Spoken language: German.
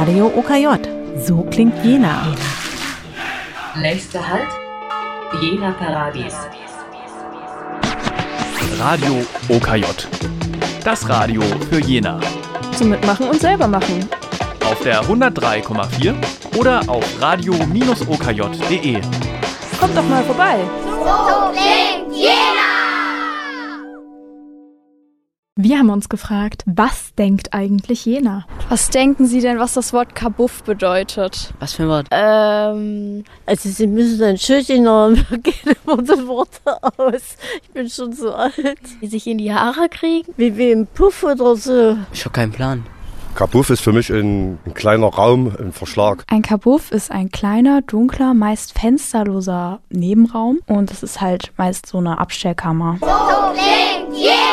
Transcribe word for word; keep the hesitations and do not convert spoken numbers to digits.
Radio O K J. So klingt Jena. Nächster Halt, Jena Paradies. Radio O K J. Das Radio für Jena. Zum Mitmachen und selber machen. Auf der hundertdrei Komma vier oder auf radio Bindestrich o k j punkt de. Kommt doch mal vorbei. So klingt Jena! Wir haben uns gefragt, was denkt eigentlich Jena? Was denken Sie denn, was das Wort Kabuff bedeutet? Was für ein Wort? Ähm, also Sie müssen ein Schüsschen haben, gehen immer die Worte aus. Ich bin schon so alt. Die sich in die Haare kriegen? Wie, wie im Puff oder so. Ich habe keinen Plan. Kabuff ist für mich ein, ein kleiner Raum, ein Verschlag. Ein Kabuff ist ein kleiner, dunkler, meist fensterloser Nebenraum und es ist halt meist so eine Abstellkammer. So klingt Jena!